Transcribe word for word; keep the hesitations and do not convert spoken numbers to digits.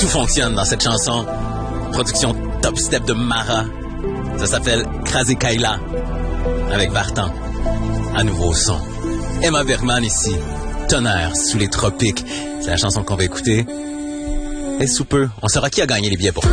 Tout fonctionne dans cette chanson. Production top step de Mara. Ça s'appelle Krasé Kaila. Avec Vartan. À nouveau au son. Emma Bergman ici. Tonnerre sous les tropiques. C'est la chanson qu'on va écouter. Et sous peu, on saura qui a gagné les billets pour